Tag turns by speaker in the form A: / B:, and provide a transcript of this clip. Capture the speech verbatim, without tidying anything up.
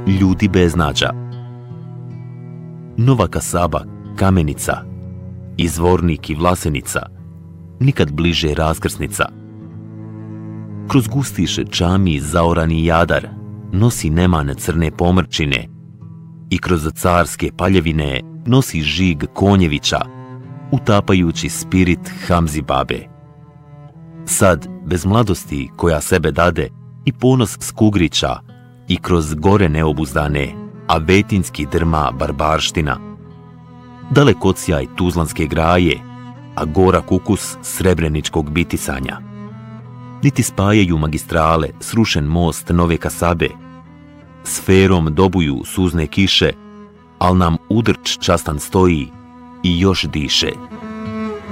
A: ljudi beznađa. Nova Kasaba, Kamenica, Izvornik i Vlasenica, nikad bliže raskrsnica. Kroz gustiše čami zaorani Jadar nosi nemane crne pomrčine i kroz carske paljevine nosi žig Konjevića, utapajući spirit Hamzi babe. Sad, bez mladosti koja sebe dade i ponos Skugrića i kroz gore neobuzdane, a vetinski drma barbarština. Dalek odsjaj tuzlanske graje, a gora kukus srebreničkog bitisanja. Niti spajaju magistrale srušen most Nove Kasabe, sferom dobuju suzne kiše, al nam udrč častan stoji i još diše.